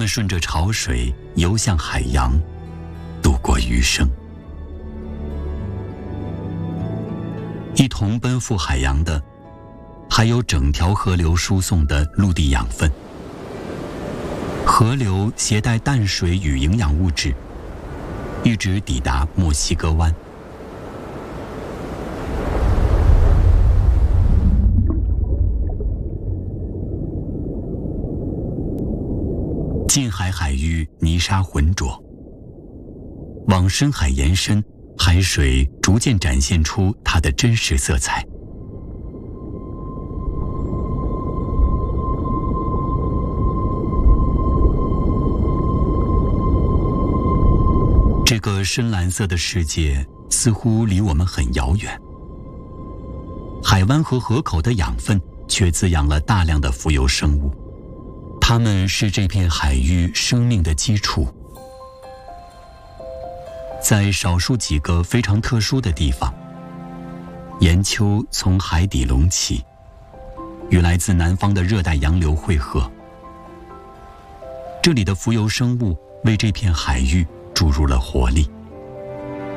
们顺着潮水游向海洋，度过余生。一同奔赴海洋的，还有整条河流输送的陆地养分。河流携带淡水与营养物质，一直抵达墨西哥湾。近海海域泥沙浑浊，往深海延伸，海水逐渐展现出它的真实色彩。这个深蓝色的世界似乎离我们很遥远，海湾和河口的养分却滋养了大量的浮游生物，它们是这片海域生命的基础。在少数几个非常特殊的地方，岩丘从海底隆起，与来自南方的热带洋流汇合。这里的浮游生物为这片海域注入了活力。